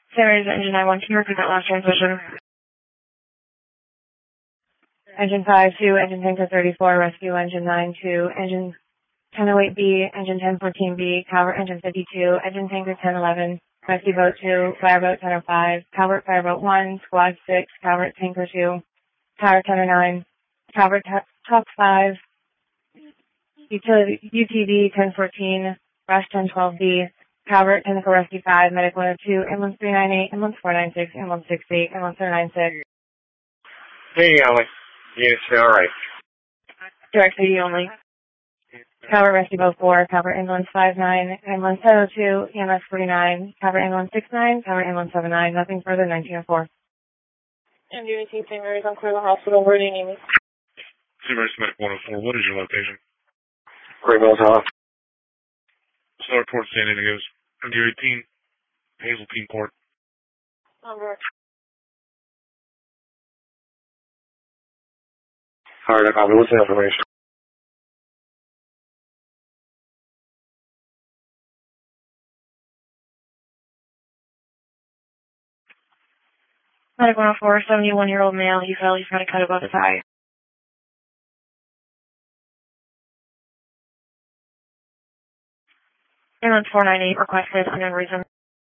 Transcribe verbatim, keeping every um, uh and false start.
Sarah's engine nine one, can you repeat that last transmission? Engine five two, engine tanker thirty-four, rescue engine nine two, engine ten oh eight B, engine ten fourteen B, Calvert engine fifty-two, engine tanker ten eleven, rescue boat two, fireboat ten oh five, Calvert fireboat one, squad six, Calvert tanker two, tower ten oh nine, Calvert top five, utility U T V ten fourteen, rush ten twelve B, Calvert technical rescue five, medic one oh two, ambulance three nine eight, ambulance four nine six, ambulance six eight, ambulance seven nine six. Hey, Allie. Yes, all right. Direct duty only. Calvert rescue boat four, Calvert ambulance five nine, ambulance ten oh two, E M S forty-nine, Calvert ambulance six nine, Calvert ambulance seven nine, nothing further, nineteen oh four. M D eighteen Saint Mary's on Cleveland Hospital. Where do you need me? Saint Mary's Medic one oh four. What is your location? Great Mills House. Start Port San Diego's. M D eighteen, Hazeltine Port. Number. All right, I copy. What's the information? Medic one oh four, seventy-one-year-old male, he fell, he's got a cut above his eye. Ambulance four nine eight requested unknown reason.